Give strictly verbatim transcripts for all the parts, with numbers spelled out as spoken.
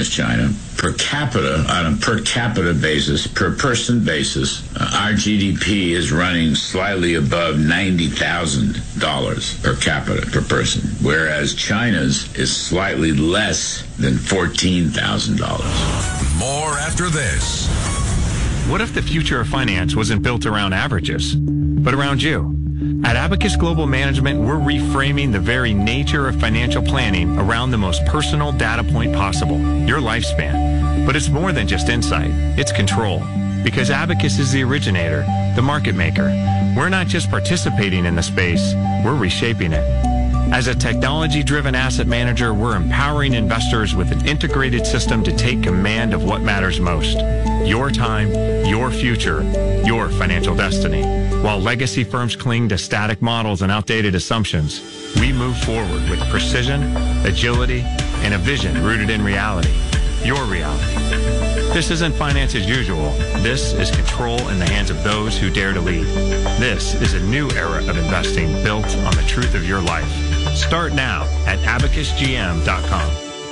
as China. Per capita, on a per capita basis, per person basis, uh, our G D P is running slightly above ninety thousand dollars per capita per person, whereas China's is slightly less than fourteen thousand dollars. More after this. What if the future of finance wasn't built around averages, but around you? At Abacus Global Management, we're reframing the very nature of financial planning around the most personal data point possible, your lifespan. But it's more than just insight, it's control. Because Abacus is the originator, the market maker. We're not just participating in the space, we're reshaping it. As a technology-driven asset manager, we're empowering investors with an integrated system to take command of what matters most. Your time, your future, your financial destiny. While legacy firms cling to static models and outdated assumptions, we move forward with precision, agility, and a vision rooted in reality. Your reality. This isn't finance as usual. This is control in the hands of those who dare to lead. This is a new era of investing built on the truth of your life. Start now at abacus g m dot com.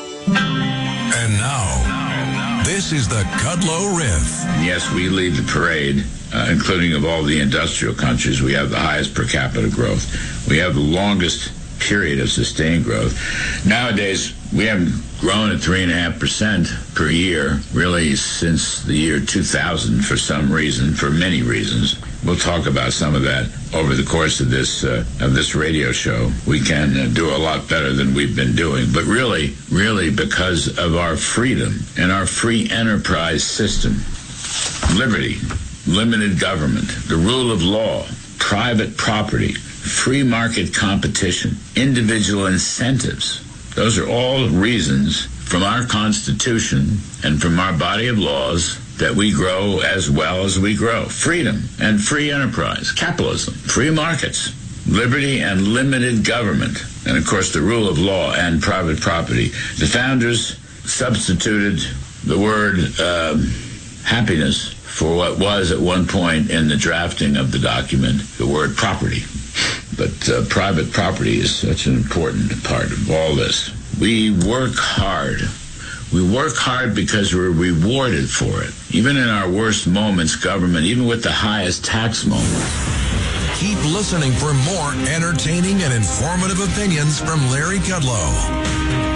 And now, this is the Kudlow Riff. Yes, we lead the parade, uh, including of all the industrial countries. We have the highest per capita growth. We have the longest period of sustained growth. Nowadays, we haven't grown at three point five percent per year, really, since the year two thousand for some reason, for many reasons. We'll talk about some of that over the course of this uh, of this radio show. We can uh, do a lot better than we've been doing, but really, really because of our freedom and our free enterprise system. Liberty, limited government, the rule of law, private property, free market competition, individual incentives. Those are all reasons from our Constitution and from our body of laws that we grow as well as we grow. Freedom and free enterprise, capitalism, free markets, liberty and limited government, and of course the rule of law and private property. The founders substituted the word um, happiness for what was at one point in the drafting of the document, the word property. But uh, private property is such an important part of all this. We work hard. We work hard because we're rewarded for it. Even in our worst moments, government, even with the highest tax moments. Keep listening for more entertaining and informative opinions from Larry Kudlow.